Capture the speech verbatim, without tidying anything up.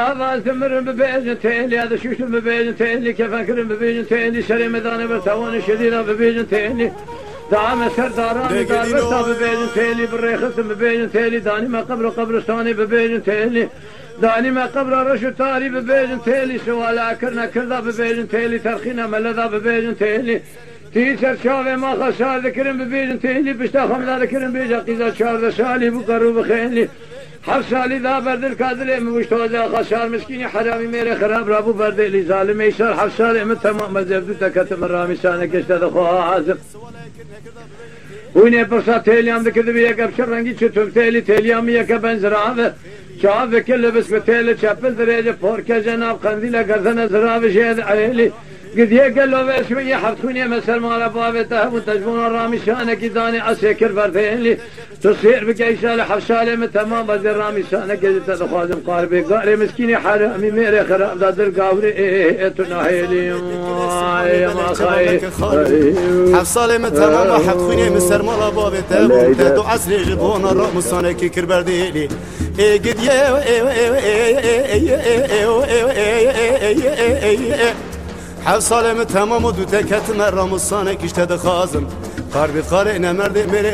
هذا ثمر ببيجن تيلي هذا شوش ببيجن تيلي كيف أكرم ببيجن تيلي شري مداني برتواني شديدة ببيجن تيلي دعم سرداراني دار برتا ببيجن تيلي بالريخص ببيجن تيلي داني ما قبر قبرستاني ببيجن تيلي داني ما قبر رشد تاري ببيجن تيلي سوالا كرنا كردا ببيجن تيلي ترخينا ملذا ببيجن تيلي تيسر شافي ما خسار ذكرن ببيجن تيلي بشتا خمدا ذكرن بيجا قيزا شار شالي بقرو بخيلي حفصالي ذا برد الكادلي موشتوزا خسار مسكيني حرامي ميري خراب رابو برد اللي ظالم يسار حفصالي من تمام مزبدو تكتم الرامي سانك اشتاد خوها عازم ويني برسا تيليام ذكر بيك ابشر رنگي چتم تيلي تيليام يك بنزراوه شاف كل بس بتيل چپل درجه فورك جناب قنديله گردن زراوه شهد عيلي قد يقل له باسمي حفتوني مثل ما ربابته وتجبون الرامي شانك داني اسكر بردين تصير بكيسال حفصالي من تمام بدر رامي شانك قد تخازم قاربي قاري مسكيني حرامي ميري خراب دادر قاوري تناهيلي يا ما خاي حفصالي من تمام حفتوني مثل ما ربابته وتدو عسل جبون الرامي شانك كر بردين قد يا حفصالي من تمام ودو تكت مرة مصانك اشتد خازم قاربي قارئنا مرد